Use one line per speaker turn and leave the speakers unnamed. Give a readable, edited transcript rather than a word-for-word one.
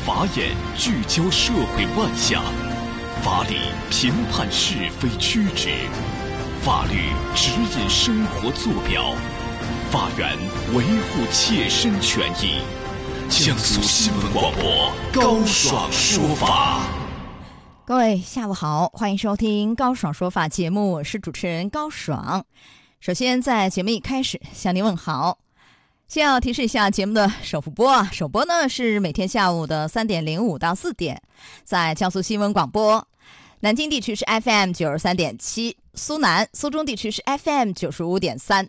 法眼聚焦社会万象，法理评判是非曲直，法律指引生活坐标，法源维护切身权益。江苏新闻广播高爽说法。
各位下午好，欢迎收听高爽说法节目，我是主持人高爽。首先在节目一开始向您问好。先要提示一下节目的首播呢是每天下午的3点05到4点，在江苏新闻广播。南京地区是 FM 93.7，苏南、苏中地区是 FM 95.3，